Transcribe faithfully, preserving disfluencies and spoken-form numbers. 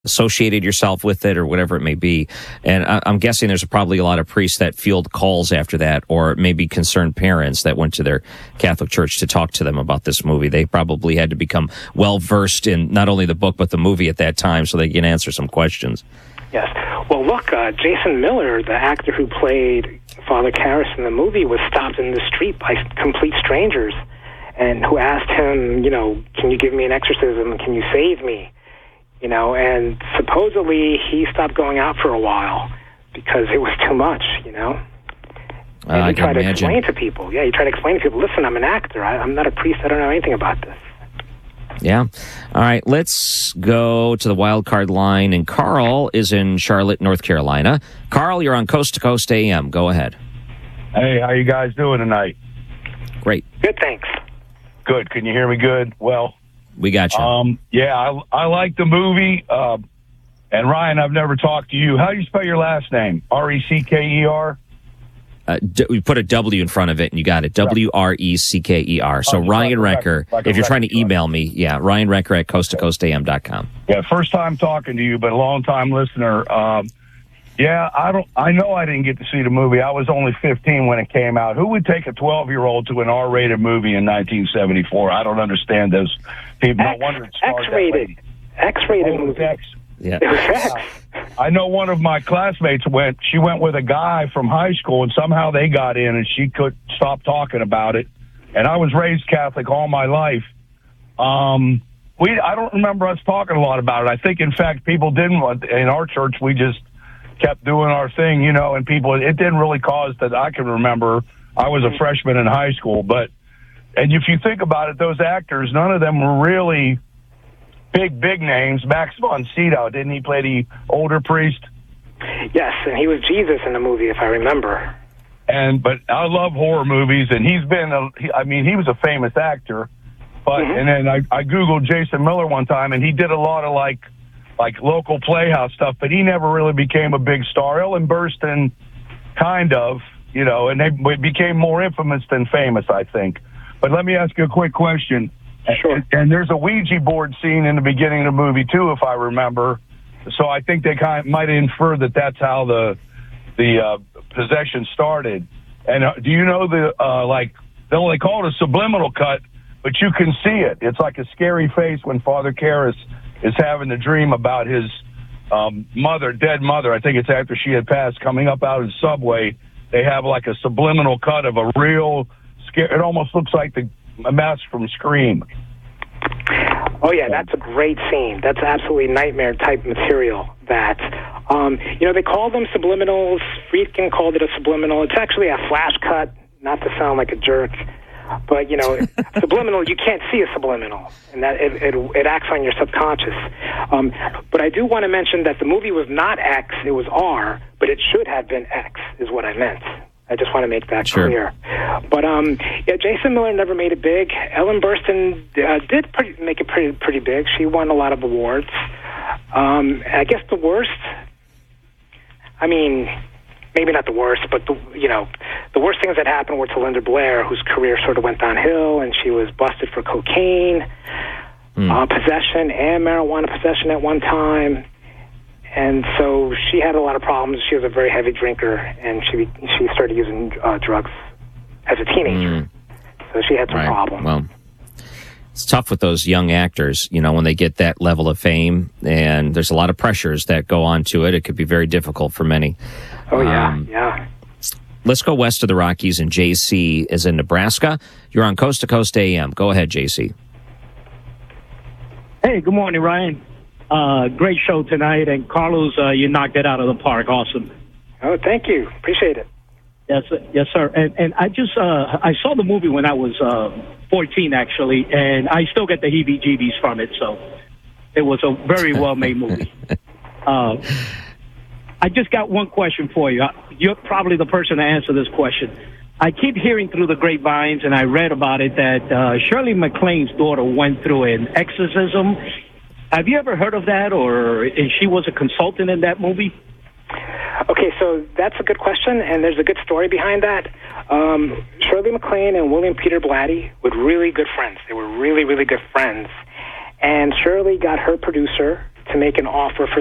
associated yourself with it or whatever it may be. And I, I'm guessing there's probably a lot of priests that field calls after that, or maybe concerned parents that went to their Catholic church to talk to them about this movie. They probably had to become well-versed in not only the book but the movie at that time so they can answer some questions. Yes. Well, look, uh, Jason Miller, the actor who played Father Karras in the movie, was stopped in the street by complete strangers and who asked him, you know, can you give me an exorcism? Can you save me? You know, and supposedly he stopped going out for a while because it was too much, you know. And uh, he tried to imagine. explain to people. Yeah, he tried to explain to people, listen, I'm an actor. I, I'm not a priest. I don't know anything about this. Yeah. All right, let's go to the wild card line. And Carl is in Charlotte, North Carolina. Carl, you're on Coast to Coast A M. Go ahead. Hey, how you guys doing tonight? Great. Good, thanks. Good. Can you hear me good? Well, we got you. Um, yeah, I, I like the movie. Uh, and Ryan, I've never talked to you. How do you spell your last name? R E C K E R? Uh, d- we put a W in front of it, and you got it. W R E C K E R. So oh, Ryan like Recker, like if you're trying to record. email me, yeah, Ryan Recker at coast to coast a m dot com. Yeah, first time talking to you, but a long time listener. Um, yeah, I don't. I know I didn't get to see the movie. I was only fifteen when it came out. Who would take a twelve-year-old to an R-rated movie in nineteen seventy-four? I don't understand those people. X, no wonder it starred X-rated. that lady. X-rated Oh, movie. X. Yeah. It was X. I know one of my classmates went. She went with a guy from high school, and somehow they got in, and she couldn't stop talking about it. And I was raised Catholic all my life. Um, we I don't remember us talking a lot about it. I think, in fact, people didn't want in our church. We just kept doing our thing, you know. And people, it didn't really cause that I can remember. I was a freshman in high school, but and if you think about it, those actors, none of them were really big, big names. Max von Sydow, didn't he play the older priest? Yes, and he was Jesus in the movie, if I remember. And but I love horror movies, and he's been, a, he, I mean, he was a famous actor. But Mm-hmm. and then I, I googled Jason Miller one time, and he did a lot of like like local playhouse stuff, but he never really became a big star. Ellen Burstyn, kind of, you know, and they became more infamous than famous, I think. But let me ask you a quick question. Sure. And, and there's a Ouija board scene in the beginning of the movie too, if I remember. So I think they kind of might infer that that's how the the uh, possession started. And uh, do you know the uh, like they they call it a subliminal cut, but you can see it. It's like a scary face when Father Karras is having the dream about his um, mother, dead mother. I think it's after she had passed, coming up out of the subway. They have like a subliminal cut of a real scare. It almost looks like the a mask from Scream. Oh, yeah, that's a great scene. That's absolutely nightmare-type material. That, um, you know, they call them subliminals. Friedkin called it a subliminal. It's actually a flash cut, not to sound like a jerk. But, you know, subliminal, you can't see a subliminal, and that it, it, it acts on your subconscious. Um, but I do want to mention that the movie was not X, it was R, but it should have been X, is what I meant. I just want to make that sure. clear. But, um, yeah, Jason Miller never made it big. Ellen Burstyn uh, did pretty, make it pretty pretty big. She won a lot of awards. Um, I guess the worst, I mean, maybe not the worst, but, the, you know, the worst things that happened were to Linda Blair, whose career sort of went downhill, and she was busted for cocaine, mm. uh, possession, and marijuana possession at one time. And so she had a lot of problems. She was a very heavy drinker, and she she started using uh, drugs as a teenager. Mm. So she had some right. problems. Well, it's tough with those young actors, you know, when they get that level of fame, and there's a lot of pressures that go on to it. It could be very difficult for many. Oh, yeah, um, yeah. Let's go west of the Rockies, and J C is in Nebraska. You're on Coast to Coast A M. Go ahead, J C. Hey, good morning, Ryan. Uh, great show tonight, and Carlos, uh, you knocked it out of the park. Awesome. Oh, thank you. Appreciate it. Yes, yes, sir. And and I just uh, I saw the movie when I was uh, fourteen, actually, and I still get the heebie-jeebies from it. So it was a very well-made movie. uh, I just got one question for you. You're probably the person to answer this question. I keep hearing through the grapevines, and I read about it, that uh, Shirley MacLaine's daughter went through an exorcism. Have you ever heard of that, or and she was a consultant in that movie? Okay, so that's a good question, and there's a good story behind that. Um, Shirley MacLaine and William Peter Blatty were really good friends. They were really, really good friends. And Shirley got her producer to make an offer for